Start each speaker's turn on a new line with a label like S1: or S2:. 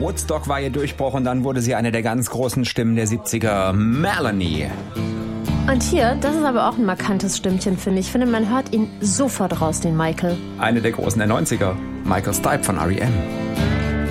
S1: Woodstock war ihr Durchbruch und dann wurde sie eine der ganz großen Stimmen der 70er, Melanie.
S2: Und hier, das ist aber auch ein markantes Stimmchen, finde ich. Ich finde, man hört ihn sofort raus, den Michael.
S1: Eine der großen der 90er, Michael Stipe von R.E.M.